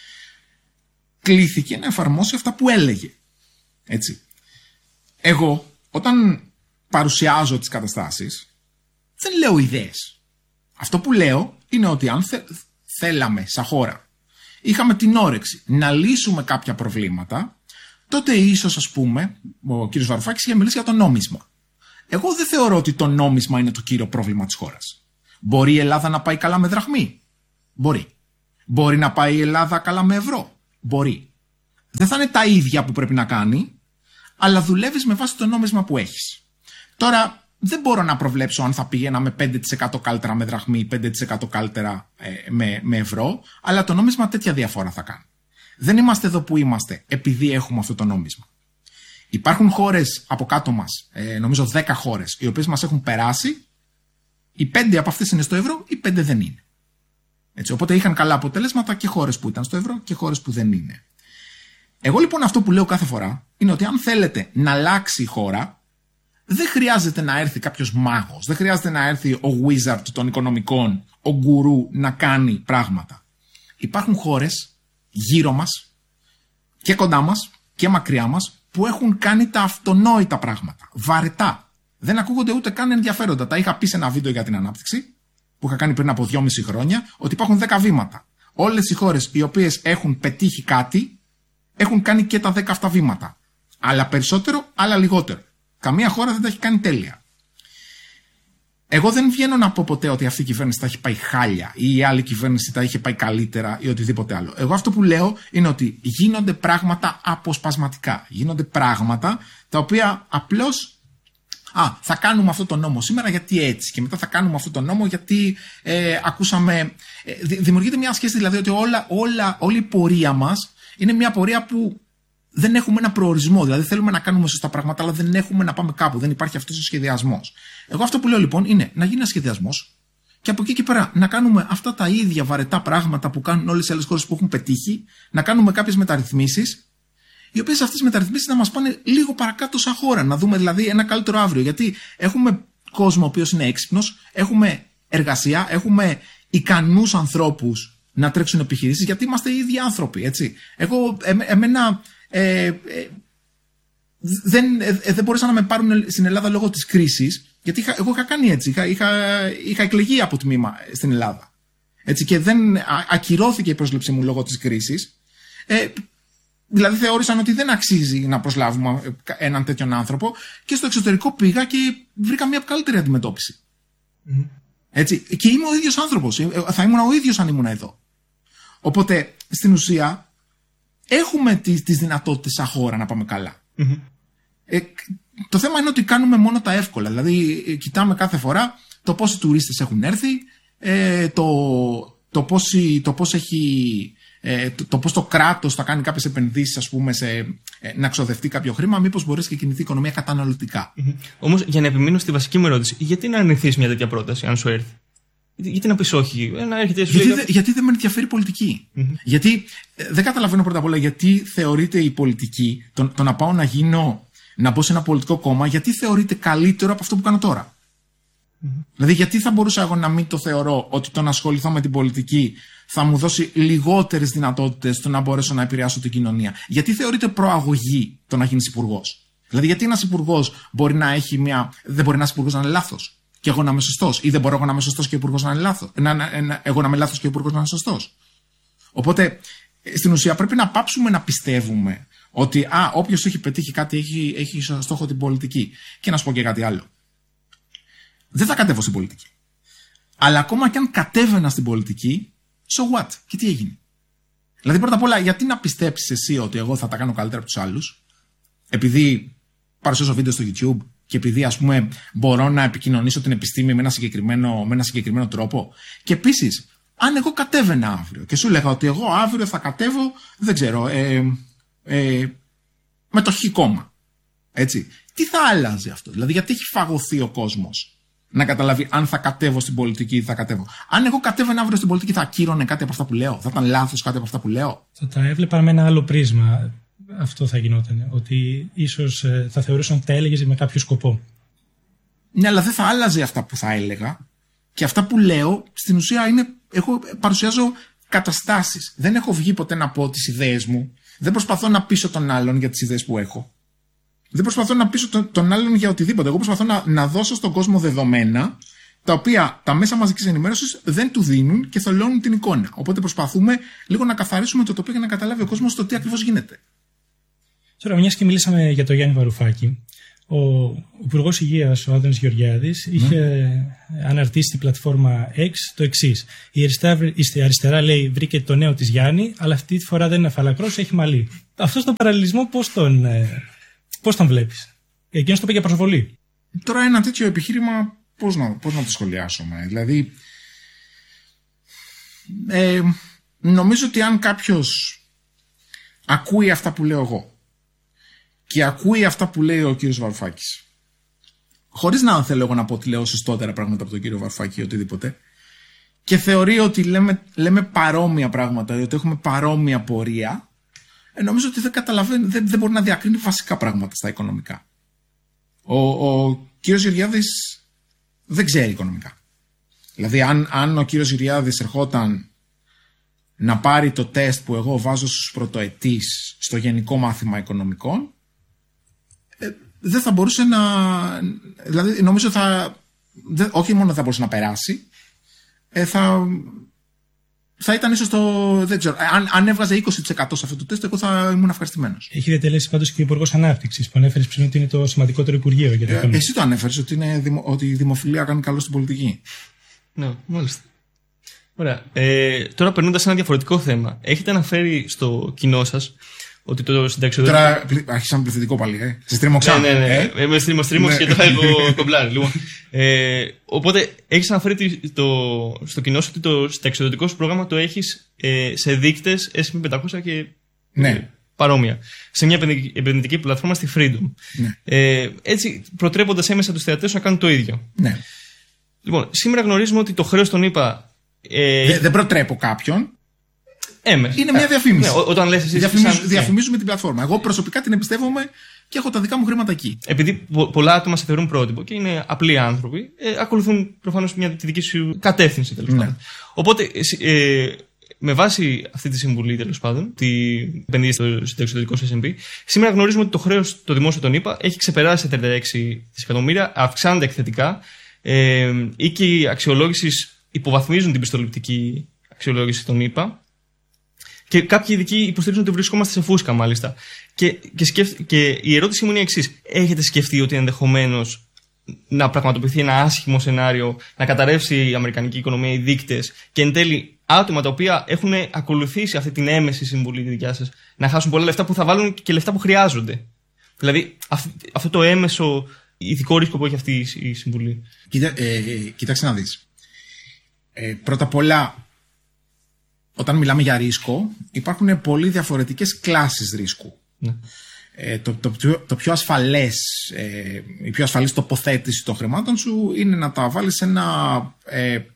Κλήθηκε να εφαρμόσει αυτά που έλεγε. Έτσι. Εγώ, όταν παρουσιάζω τις καταστάσεις, δεν λέω ιδέες. Αυτό που λέω είναι ότι αν θε, θέλαμε σαν χώρα, είχαμε την όρεξη να λύσουμε κάποια προβλήματα, τότε ίσως, ας πούμε, ο κ. Βαρουφάκης είχε μιλήσει για το νόμισμα. Εγώ δεν θεωρώ ότι το νόμισμα είναι το κύριο πρόβλημα της χώρας. Μπορεί η Ελλάδα να πάει καλά με δραχμή? Μπορεί. Μπορεί να πάει η Ελλάδα καλά με ευρώ? Μπορεί. Δεν θα είναι τα ίδια που πρέπει να κάνει, αλλά δουλεύεις με βάση το νόμισμα που έχεις. Τώρα, δεν μπορώ να προβλέψω αν θα πήγαιναμε πέντε τοις εκατό καλύτερα με δραχμή, πέντε τοις εκατό καλύτερα ε, με, με ευρώ, αλλά το νόμισμα τέτοια διαφορά θα κάνει. Δεν είμαστε εδώ που είμαστε επειδή έχουμε αυτό το νόμισμα. Υπάρχουν χώρες από κάτω μας, ε, νομίζω δέκα χώρες, οι οποίες μας έχουν περάσει, οι πέντε από αυτές είναι στο ευρώ, οι πέντε δεν είναι. Έτσι, οπότε είχαν καλά αποτελέσματα και χώρες που ήταν στο ευρώ και χώρες που δεν είναι. Εγώ λοιπόν αυτό που λέω κάθε φορά είναι ότι αν θέλετε να αλλάξει η χώρα, δεν χρειάζεται να έρθει κάποιος μάγος, δεν χρειάζεται να έρθει ο wizard των οικονομικών, ο γκουρού να κάνει πράγματα. Υπάρχουν χώρες γύρω μας και κοντά μας και μακριά μας που έχουν κάνει τα αυτονόητα πράγματα, βαρετά. Δεν ακούγονται ούτε καν ενδιαφέροντα. Τα είχα πει σε ένα βίντεο για την ανάπτυξη που είχα κάνει πριν από δυόμιση χρόνια, ότι υπάρχουν δέκα βήματα. Όλες οι χώρες οι οποίες έχουν πετύχει κάτι έχουν κάνει και τα δέκα αυτά βήματα. Άλλα περισσότερο, άλλα λιγότερο. Καμία χώρα δεν τα έχει κάνει τέλεια. Εγώ δεν βγαίνω να πω ποτέ ότι αυτή η κυβέρνηση τα έχει πάει χάλια ή η άλλη κυβέρνηση τα είχε πάει καλύτερα ή οτιδήποτε άλλο. Εγώ αυτό που λέω είναι ότι γίνονται πράγματα αποσπασματικά. Γίνονται πράγματα τα οποία απλώς. Α, θα κάνουμε αυτό το νόμο σήμερα γιατί έτσι, και μετά θα κάνουμε αυτό το νόμο γιατί ε, ακούσαμε. Ε, δημιουργείται μια σχέση δηλαδή ότι όλα, όλα, όλη η πορεία μας είναι μια πορεία που δεν έχουμε ένα προορισμό. Δηλαδή θέλουμε να κάνουμε σωστά πράγματα, αλλά δεν έχουμε να πάμε κάπου. Δεν υπάρχει αυτός ο σχεδιασμός. Εγώ αυτό που λέω λοιπόν είναι να γίνει ένα σχεδιασμός και από εκεί και πέρα να κάνουμε αυτά τα ίδια βαρετά πράγματα που κάνουν όλες οι άλλες χώρες που έχουν πετύχει, να κάνουμε κάποιες μεταρρυθμίσεις. Οι οποίες αυτές οι μεταρρυθμίσεις να μας πάνε λίγο παρακάτω σαν χώρα, να δούμε δηλαδή ένα καλύτερο αύριο. Γιατί έχουμε κόσμο ο οποίος είναι έξυπνος, έχουμε εργασία, έχουμε ικανούς ανθρώπους να τρέξουν επιχειρήσεις, γιατί είμαστε οι ίδιοι άνθρωποι, έτσι. Εγώ, ε, εμένα, ε, ε, δεν, ε, δεν μπορούσαν να με πάρουν στην Ελλάδα λόγω της κρίσης, γιατί είχα, εγώ είχα κάνει έτσι, είχα, είχα, είχα εκλεγεί από τμήμα στην Ελλάδα. Έτσι, και δεν α, ακυρώθηκε η πρόσληψή μου λόγω της κρίσης. Ε, Δηλαδή θεώρησαν ότι δεν αξίζει να προσλάβουμε έναν τέτοιον άνθρωπο και στο εξωτερικό πήγα και βρήκα μια καλύτερη αντιμετώπιση. Mm. Έτσι. Και είμαι ο ίδιος άνθρωπος. Θα ήμουν ο ίδιος αν ήμουν εδώ. Οπότε στην ουσία έχουμε τις, τις δυνατότητες σαν χώρα να πάμε καλά. Mm-hmm. Ε, το θέμα είναι ότι κάνουμε μόνο τα εύκολα. Δηλαδή κοιτάμε κάθε φορά το πόσοι τουρίστες έχουν έρθει, ε, το, το, πόσοι, το πώς έχει... Ε, το, το πώς το κράτος θα κάνει κάποιες επενδύσεις, ας πούμε, σε, ε, να ξοδευτεί κάποιο χρήμα, μήπως μπορέσει και κινηθεί η οικονομία καταναλωτικά. Mm-hmm. Όμως, για να επιμείνω στη βασική μου ερώτηση, γιατί να αρνηθείς μια τέτοια πρόταση, αν σου έρθει? Γιατί, γιατί να πεις όχι, να έρχεται, γιατί, λέει... δε, γιατί δεν με ενδιαφέρει η πολιτική. Mm-hmm. Γιατί ε, δεν καταλαβαίνω πρώτα απ' όλα γιατί θεωρείται η πολιτική, το, το να πάω να γίνω, να μπω σε ένα πολιτικό κόμμα, γιατί θεωρείται καλύτερο από αυτό που κάνω τώρα. Mm-hmm. Δηλαδή, γιατί θα μπορούσα εγώ να μην το θεωρώ ότι το να ασχοληθώ με την πολιτική θα μου δώσει λιγότερες δυνατότητες στο να μπορέσω να επηρεάσω την κοινωνία? Γιατί θεωρείται προαγωγή το να γίνεις υπουργός? Δηλαδή, γιατί ένας υπουργός μπορεί να έχει μια. Δεν μπορεί ένας υπουργός να είναι λάθος και εγώ να είμαι σωστός, ή δεν μπορώ εγώ να είμαι σωστός και ο υπουργός να είναι λάθος. Να, να, να, εγώ να είμαι λάθος και ο υπουργός να είναι σωστός. Οπότε, στην ουσία πρέπει να πάψουμε να πιστεύουμε ότι α, όποιος έχει πετύχει κάτι έχει, έχει στόχο την πολιτική. Και να σου πω και κάτι άλλο. Δεν θα κατέβω στην πολιτική. Αλλά ακόμα και αν κατέβαινα στην πολιτική, so what? Και τι έγινε? Δηλαδή, πρώτα απ' όλα, γιατί να πιστέψεις εσύ ότι εγώ θα τα κάνω καλύτερα από τους άλλους, επειδή παρουσιάζω βίντεο στο YouTube και επειδή, ας πούμε, μπορώ να επικοινωνήσω την επιστήμη με ένα συγκεκριμένο, με ένα συγκεκριμένο τρόπο? Και επίσης, αν εγώ κατέβαινα αύριο και σου λέγα ότι εγώ αύριο θα κατέβω, δεν ξέρω, ε, ε, με το χ κόμμα. Έτσι. Τι θα άλλαζε αυτό? Δηλαδή, γιατί έχει φαγωθεί ο κόσμος να καταλάβει αν θα κατέβω στην πολιτική ή θα κατέβω? Αν εγώ κατέβαινα αύριο στην πολιτική, θα ακύρωνε κάτι από αυτά που λέω? Θα ήταν λάθος κάτι από αυτά που λέω? Θα τα έβλεπα με ένα άλλο πρίσμα. Αυτό θα γινόταν. Ότι ίσως θα θεωρούσαν ότι τα έλεγες με κάποιο σκοπό. Ναι, αλλά δεν θα άλλαζε αυτά που θα έλεγα. Και αυτά που λέω στην ουσία είναι. Εγώ παρουσιάζω καταστάσεις. Δεν έχω βγει ποτέ να πω τις ιδέες μου. Δεν προσπαθώ να πείσω τον άλλον για τις ιδέες που έχω. Δεν προσπαθώ να πείσω τον, τον άλλον για οτιδήποτε. Εγώ προσπαθώ να, να δώσω στον κόσμο δεδομένα τα οποία τα μέσα μαζικής ενημέρωσης δεν του δίνουν και θολώνουν την εικόνα. Οπότε προσπαθούμε λίγο να καθαρίσουμε το τοπίο για να καταλάβει ο κόσμος το τι ακριβώς γίνεται. Τώρα, μιας και μιλήσαμε για τον Γιάννη Βαρουφάκη, ο Υπουργός Υγείας, ο Άδωνης Γεωργιάδης, mm. είχε αναρτήσει στην πλατφόρμα X το εξής. Η αριστερά, η αριστερά, λέει, βρήκε το νέο της Γιάννη, αλλά αυτή τη φορά δεν είναι φαλακρός, έχει μαλλί. Αυτό τον παραλληλισμό πώς τον, πώς τον βλέπεις? Εκείνος το είπε για προσβολή. Τώρα ένα τέτοιο επιχείρημα πώς να, πώς να το σχολιάσουμε? Δηλαδή, ε, νομίζω ότι αν κάποιος ακούει αυτά που λέω εγώ και ακούει αυτά που λέει ο κύριος Βαρουφάκης, χωρίς να θέλω εγώ να πω ότι λέω σωστότερα πράγματα από τον κύριο Βαρουφάκη ή οτιδήποτε, και θεωρεί ότι λέμε, λέμε παρόμοια πράγματα, ότι έχουμε παρόμοια πορεία, ε, νομίζω ότι δεν καταλαβαίνει, δεν, δεν μπορεί να διακρίνει βασικά πράγματα στα οικονομικά. Ο, ο κύριος Γεωργιάδης δεν ξέρει οικονομικά. Δηλαδή, αν, αν ο κύριος Γεωργιάδης ερχόταν να πάρει το τεστ που εγώ βάζω στους πρωτοετής στο γενικό μάθημα οικονομικών, ε, δεν θα μπορούσε να... Δηλαδή, νομίζω θα... Δεν, όχι μόνο θα μπορούσε να περάσει, ε, θα... θα ήταν ίσως το... Δεν ξέρω. Αν, αν έβγαζε είκοσι τοις εκατό σε αυτό το τεστ, εγώ θα ήμουν ευχαριστημένος. Έχει διατελέσει πάντως και ο Υπουργός Ανάπτυξης, που ανέφερε πριν ότι είναι το σημαντικότερο Υπουργείο για το ε, Εσύ το ανέφερες ότι, είναι, ότι η δημοφιλία κάνει καλό στην πολιτική. Ναι, μάλιστα. Ωραία. Ε, τώρα περνώντας σε ένα διαφορετικό θέμα. Έχετε αναφέρει στο κοινό σας ότι το συνταξιοδοτικό. Τώρα άρχισαμε πληθυντικό πάλι, ε. Σε στρίμωξα. Ναι, ναι, ναι. Ε? Ε, με στρίμωξα και τώρα έχω κομπλάρει. Λοιπόν. Ε, οπότε έχεις αναφέρει το, στο κοινό σου ότι το συνταξιοδοτικό σου πρόγραμμα το έχεις ε, σε δείκτες ες εντ πι πεντακόσια και ναι. ε, παρόμοια. Σε μια επενδυτική πλατφόρμα στη Freedom. Ναι. Ε, έτσι προτρέποντας έμεσα τους θεατές σου να κάνουν το ίδιο. Ναι. Λοιπόν, σήμερα γνωρίζουμε ότι το χρέος των ΗΠΑ. Ε, δεν, δεν προτρέπω κάποιον. Έμεσα. Είναι μια διαφήμιση. Ναι, όταν λες εσύ, Διαφημίζ, σαν... διαφημίζουμε την πλατφόρμα. Εγώ προσωπικά την εμπιστεύομαι και έχω τα δικά μου χρήματα εκεί. Επειδή πο- πολλά άτομα σε θεωρούν πρότυπο και είναι απλοί άνθρωποι, ε, ακολουθούν προφανώς μια τη δική σου κατεύθυνση τέλος πάντων. Ναι. Οπότε, ε, με βάση αυτή τη συμβουλή τέλος πάντων, την επενδύση στο συνταξιοδοτικό ες εντ πι, σήμερα γνωρίζουμε ότι το χρέος το δημόσιο των ΗΠΑ έχει ξεπεράσει τριάντα έξι δισεκατομμύρια, αυξάνονται εκθετικά. Ε, ή και οι αξιολόγησεις υποβαθμίζουν την πιστοληπτική αξιολόγηση των ΗΠΑ και κάποιοι ειδικοί υποστηρίζουν ότι βρισκόμαστε σε φούσκα μάλιστα. Και, και, σκεφ, και η ερώτηση μου είναι η εξής. Έχετε σκεφτεί ότι ενδεχομένως να πραγματοποιηθεί ένα άσχημο σενάριο, να καταρρεύσει η αμερικανική οικονομία, οι δείκτες και εν τέλει άτομα τα οποία έχουν ακολουθήσει αυτή την έμεση συμβουλή τη δικιά σας να χάσουν πολλά λεφτά που θα βάλουν και λεφτά που χρειάζονται? Δηλαδή αυτό, αυτό το έμεσο ηθικό ρίσκο που έχει αυτή η συμβουλή. Κοίτα, ε, ε, κοίταξε να δεις. Ε, πρώτα απ' όλα, όταν μιλάμε για ρίσκο, υπάρχουν πολύ διαφορετικές κλάσεις ρίσκου. Ναι. Ε, το, το, το, το πιο ασφαλές, ε, η πιο ασφαλής τοποθέτηση των χρημάτων σου είναι να τα βάλεις σε ένα ε, ε,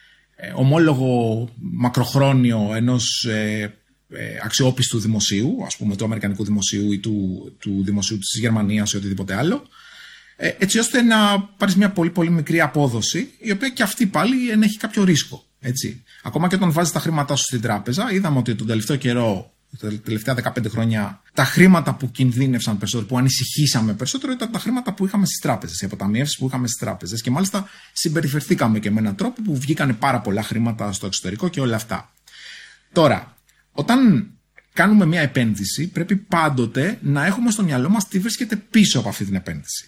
ομόλογο μακροχρόνιο ενός ε, ε, αξιόπιστου δημοσίου, ας πούμε του αμερικανικού δημοσίου ή του, του δημοσίου της Γερμανίας ή οτιδήποτε άλλο, έτσι ώστε να πάρεις μια πολύ πολύ μικρή απόδοση, η οποία και αυτή πάλι ενέχει κάποιο ρίσκο. Έτσι. Ακόμα και όταν βάζεις τα χρήματά σου στην τράπεζα, είδαμε ότι τον τελευταίο καιρό, τα τελευταία δεκαπέντε χρόνια, τα χρήματα που κινδύνευσαν περισσότερο, που ανησυχήσαμε περισσότερο, ήταν τα χρήματα που είχαμε στις τράπεζες, οι αποταμιεύσεις που είχαμε στις τράπεζες. Και μάλιστα συμπεριφερθήκαμε και με έναν τρόπο που βγήκανε πάρα πολλά χρήματα στο εξωτερικό και όλα αυτά. Τώρα, όταν κάνουμε μια επένδυση, πρέπει πάντοτε να έχουμε στο μυαλό μας τι βρίσκεται πίσω από αυτή την επένδυση.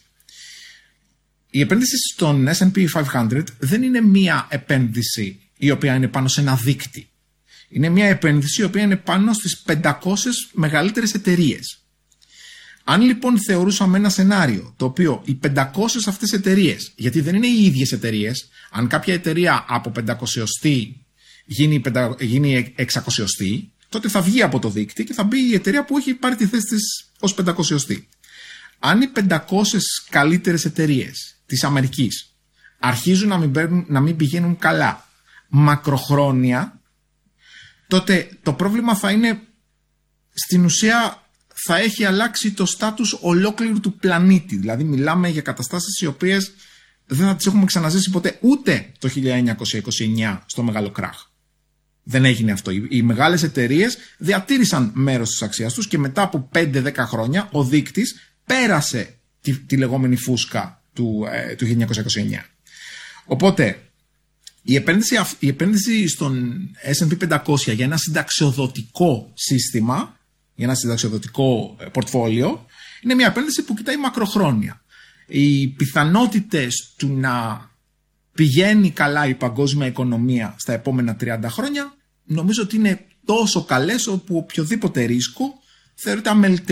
Η επένδυση στον ες εντ πι πεντακόσια δεν είναι μία επένδυση η οποία είναι πάνω σε ένα δείκτη. Είναι μία επένδυση η οποία είναι πάνω στις πεντακόσιες μεγαλύτερες εταιρείες. Αν λοιπόν θεωρούσαμε ένα σενάριο το οποίο οι πεντακόσιες αυτές εταιρείες, γιατί δεν είναι οι ίδιες εταιρείες, αν κάποια εταιρεία από πεντακοσιωστή γίνει, πεντα, γίνει εξακοσιωστή, τότε θα βγει από το δείκτη και θα μπει η εταιρεία που έχει πάρει τη θέση της ως πεντακοσιωστή. Αν οι πεντακόσιες καλύτερες εταιρείες της Αμερικής αρχίζουν να μην, παίρνουν, να μην πηγαίνουν καλά μακροχρόνια, τότε το πρόβλημα θα είναι, στην ουσία θα έχει αλλάξει το στάτους ολόκληρου του πλανήτη. Δηλαδή μιλάμε για καταστάσεις οι οποίες δεν θα τις έχουμε ξαναζήσει ποτέ, ούτε το χίλια εννιακόσια είκοσι εννιά στο μεγάλο κράχ. Δεν έγινε αυτό. Οι, οι μεγάλες εταιρείες διατήρησαν μέρος της αξίας τους και μετά από πέντε δέκα χρόνια ο δείκτης πέρασε τη, τη λεγόμενη φούσκα του, ε, του χίλια εννιακόσια είκοσι εννιά. Οπότε η επένδυση, η επένδυση στον ες εντ πι πεντακόσια για ένα συνταξιοδοτικό σύστημα, για ένα συνταξιοδοτικό πορτφόλιο, είναι μια επένδυση που κοιτάει μακροχρόνια. Οι πιθανότητες του να πηγαίνει καλά η παγκόσμια οικονομία στα επόμενα τριάντα χρόνια νομίζω ότι είναι τόσο καλές όπου οποιοδήποτε ρίσκο θεωρείται αμεληταίο.